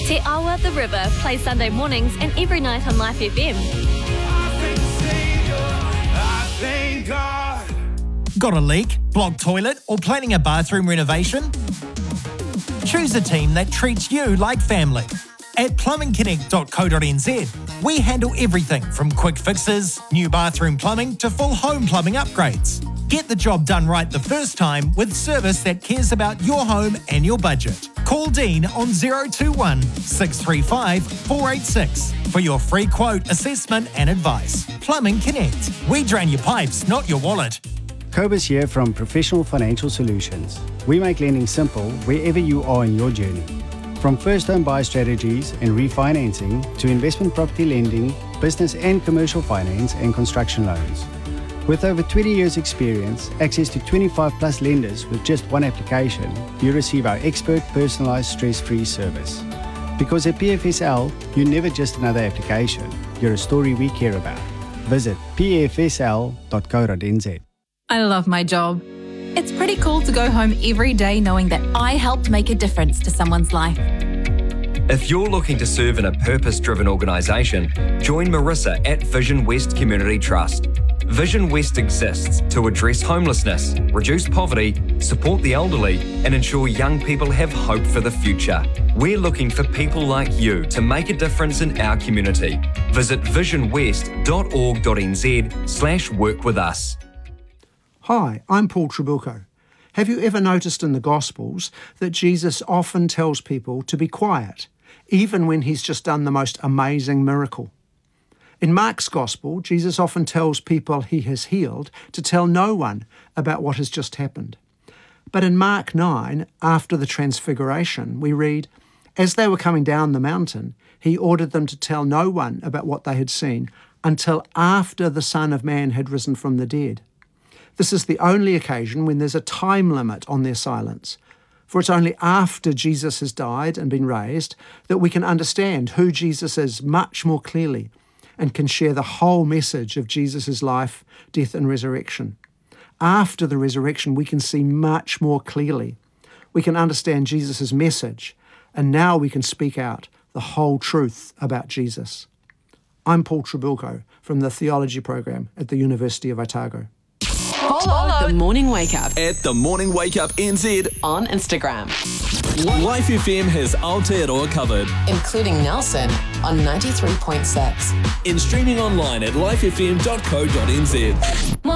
Te Awa the River plays Sunday mornings and every night on Life FM. Got a leak, blocked toilet, or planning a bathroom renovation? Choose a team that treats you like family. At plumbingconnect.co.nz, we handle everything from quick fixes, new bathroom plumbing to full home plumbing upgrades. Get the job done right the first time with service that cares about your home and your budget. Call Dean on 021 635 486 for your free quote, assessment and advice. Plumbing Connect. We drain your pipes, not your wallet. Cobus here from Professional Financial Solutions. We make lending simple wherever you are in your journey. From first home buy strategies and refinancing to investment property lending, business and commercial finance and construction loans. With over 20 years experience, access to 25 plus lenders with just one application, you receive our expert personalized stress-free service. Because at PFSL, you're never just another application, you're a story we care about. Visit pfsl.co.nz. I love my job. It's pretty cool to go home every day knowing that I helped make a difference to someone's life. If you're looking to serve in a purpose-driven organisation, join Marissa at Vision West Community Trust. Vision West exists to address homelessness, reduce poverty, support the elderly, and ensure young people have hope for the future. We're looking for people like you to make a difference in our community. Visit visionwest.org.nz/work with us. Hi, I'm Paul Trabucco. Have you ever noticed in the Gospels that Jesus often tells people to be quiet, even when he's just done the most amazing miracle? In Mark's Gospel, Jesus often tells people he has healed to tell no one about what has just happened. But in Mark 9, after the Transfiguration, we read, "As they were coming down the mountain, he ordered them to tell no one about what they had seen until after the Son of Man had risen from the dead." This is the only occasion when there's a time limit on their silence, for it's only after Jesus has died and been raised that we can understand who Jesus is much more clearly and can share the whole message of Jesus' life, death and resurrection. After the resurrection, we can see much more clearly. We can understand Jesus' message, and now we can speak out the whole truth about Jesus. I'm Paul Trabucco from the Theology Program at the University of Otago. Follow The Morning Wake Up at The Morning Wake Up NZ on Instagram. Life FM has Aotearoa covered, including Nelson on 93.6. and streaming online at lifefm.co.nz.